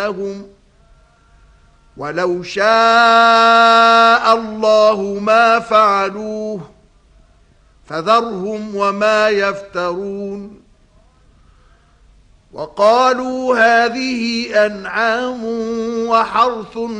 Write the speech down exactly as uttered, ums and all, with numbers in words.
لهم ولو شاء الله ما فعلوه فذرهم وما يفترون وقالوا هذه أنعام وحرث